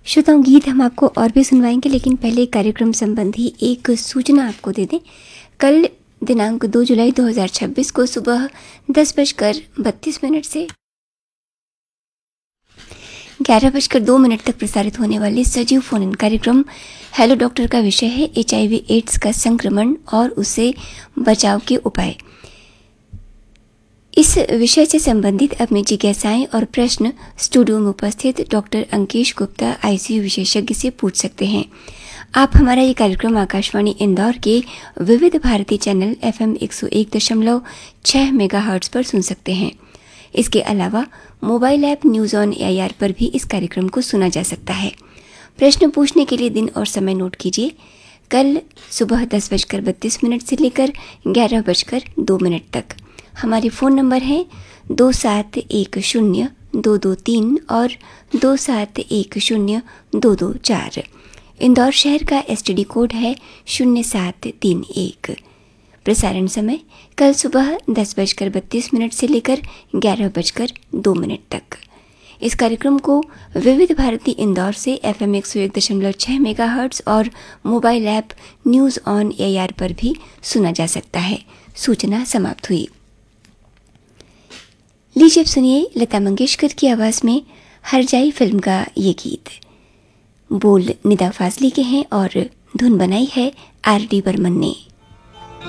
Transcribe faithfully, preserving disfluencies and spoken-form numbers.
श्रोताओं, गीत हम आपको और भी सुनवाएंगे, लेकिन पहले कार्यक्रम संबंधी एक सूचना आपको दे दें। कल दिनांक दो जुलाई दो हज़ार छब्बीस को सुबह दस बजकर बत्तीस मिनट से ग्यारह बजकर दो मिनट तक प्रसारित होने वाले सजीव फोन इन कार्यक्रम हेलो डॉक्टर का विषय है एचआईवी एड्स का संक्रमण और उससे बचाव के उपाय। इस विषय से संबंधित अपनी जिज्ञासाएं और प्रश्न स्टूडियो में उपस्थित डॉक्टर अंकेश गुप्ता आईसीयू विशेषज्ञ से पूछ सकते हैं। आप हमारा ये कार्यक्रम आकाशवाणी इंदौर के विविध भारती चैनल एफएम एक सौ एक दशमलव छह मेगाहर्ट्ज पर सुन सकते हैं। इसके अलावा mobile app news on AIR पर भी इस कार्यक्रम को सुना जा सकता है। प्रश्न पूछने के लिए दिन और समय नोट कीजिए। कल सुबह दस बजकर बत्तीस मिनट से लेकर ग्यारह बजकर दो मिनट तक। हमारे फ़ोन नंबर हैं दो सात एक शून्य दो दो तीन और दो सात एक शून्य दो दो चार। इंदौर शहर का एसटीडी कोड है शून्य सात तीन एक। प्रसारण समय कल सुबह दस बजकर बत्तीस मिनट से लेकर ग्यारह बजकर दो मिनट तक। इस कार्यक्रम को विविध भारती इंदौर से एफएम एक सौ एक दशमलव छह मेगाहर्ट्ज और mobile app news on AIR पर भी सुना जा सकता है। सूचना समाप्त हुई। लीजिए अब सुनिए लता मंगेशकर की आवाज़ में हरजाई फिल्म का ये गीत। बोल निदा फाजली के हैं और धुन बनाई है आर डी बर्मन ने।